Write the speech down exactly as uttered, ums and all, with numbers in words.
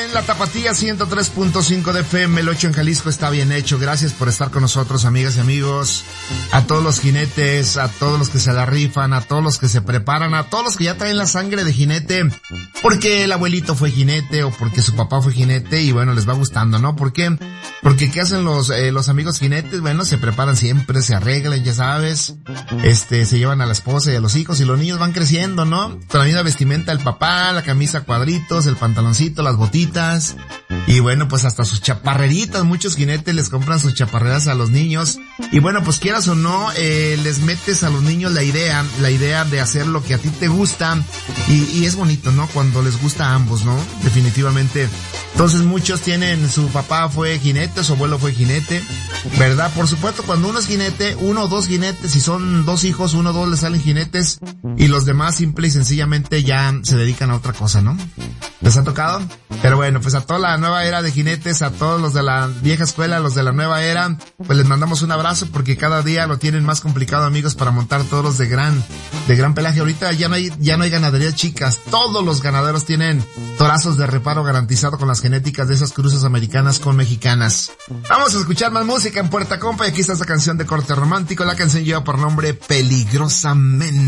en la Tapatía ciento tres punto cinco de F M, el ocho en Jalisco está bien hecho. Gracias por estar con nosotros, amigas y amigos. A todos los jinetes, a todos los que se la rifan, a todos los que se preparan, a todos los que ya traen la sangre de jinete, porque el abuelito fue jinete o porque su papá fue jinete y bueno, les va gustando, ¿no? ¿Por qué? Porque ¿qué hacen los eh, los amigos jinetes? Bueno, se preparan siempre, se arreglan, ya sabes, este, se llevan a la esposa y a los hijos y los niños van creciendo, ¿no? Con la misma vestimenta del papá, la camisa cuadritos, el pantaloncito, las botitas y bueno, pues hasta sus chaparreritas. Muchos jinetes les compran sus chaparreras a los niños y bueno, pues quieras o no, eh, les metes a los niños la idea, la idea de hacer lo que a ti te gusta y, y es bonito, ¿no? Cuando les gusta a ambos, ¿no? Definitivamente. Entonces muchos tienen, su papá fue jinete, su abuelo fue jinete, ¿verdad? Por supuesto, cuando uno es jinete, uno o dos jinetes, si son dos hijos, uno o dos les salen jinetes y los demás simple y sencillamente ya se dedican a otra cosa, ¿no? ¿Les ha tocado? Pero bueno, pues a toda la nueva era de jinetes, a todos los de la vieja escuela, los de la nueva era, pues les mandamos un abrazo porque cada día lo tienen más complicado, amigos, para montar toros de gran, de gran pelaje. Ahorita ya no hay, ya no hay ganaderías chicas, todos los ganaderos tienen torazos de reparo garantizado con las genéticas de esas cruzas americanas con mexicanas. Vamos a escuchar más música en Puerta Compa y aquí está esta canción de corte romántico. La canción lleva por nombre Peligrosamente.